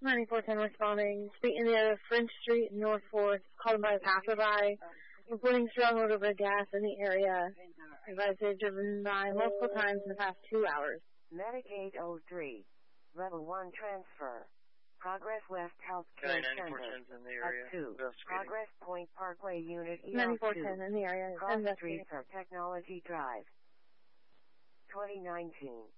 9410 responding. Street in the area of French Street, North 4th, called by a passerby. Reporting strong odor of gas in the area. Advised they've driven by multiple times in the past 2 hours. Medic 803. Level 1 transfer. Progress West Healthcare Center. At 2. Progress Point Parkway Unit EL2. 9410 in the area. Cross Street for Technology Drive. 2019.